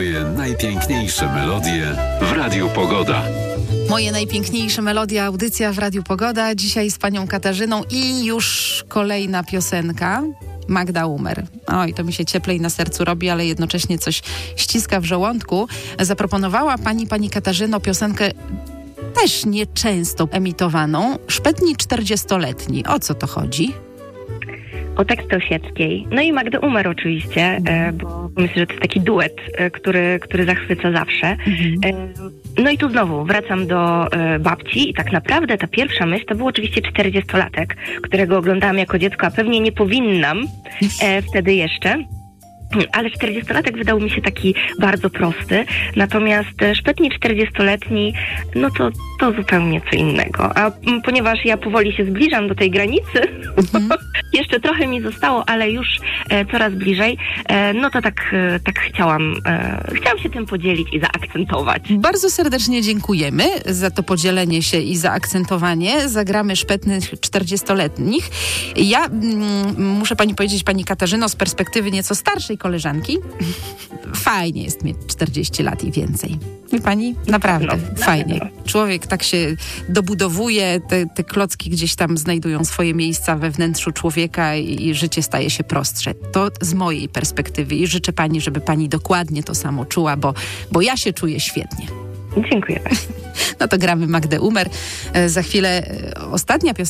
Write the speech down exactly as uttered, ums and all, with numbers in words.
Moje najpiękniejsze melodie w Radiu Pogoda. Moje najpiękniejsze melodie, audycja w Radiu Pogoda. Dzisiaj z panią Katarzyną i już kolejna piosenka. Magda Umer. Oj, to mi się cieplej na sercu robi, ale jednocześnie coś ściska w żołądku. Zaproponowała pani, pani Katarzyno, piosenkę też nieczęsto emitowaną. Szpetni czterdziestoletni. O co to chodzi? O tekst Osieckiej. No i Magdy Umer oczywiście, e, bo myślę, że to jest taki duet, e, który, który zachwyca zawsze. Mhm. E, no i tu znowu wracam do e, babci i tak naprawdę ta pierwsza myśl to był oczywiście czterdziestolatek, którego oglądałam jako dziecko, a pewnie nie powinnam e, wtedy jeszcze. Ale czterdziestolatek wydał mi się taki bardzo prosty, natomiast szpetni czterdziestoletni, no to, to zupełnie co innego. A m, ponieważ ja powoli się zbliżam do tej granicy, mm. jeszcze trochę mi zostało, ale już e, coraz bliżej, e, no to tak, e, tak chciałam, e, chciałam się tym podzielić i zaakcentować. Bardzo serdecznie dziękujemy za to podzielenie się i zaakcentowanie. Zagramy szpetnych czterdziestoletnich. Ja mm, muszę pani powiedzieć, pani Katarzyno, z perspektywy nieco starszej koleżanki, fajnie jest mieć czterdzieści lat i więcej. I pani? Naprawdę no, fajnie. No. Człowiek tak się dobudowuje, te, te klocki gdzieś tam znajdują swoje miejsca we wnętrzu człowieka i, i życie staje się prostsze. To z mojej perspektywy i życzę pani, żeby pani dokładnie to samo czuła, bo, bo ja się czuję świetnie. Dziękuję. No to gramy Magdę Umer. Za chwilę ostatnia piosenka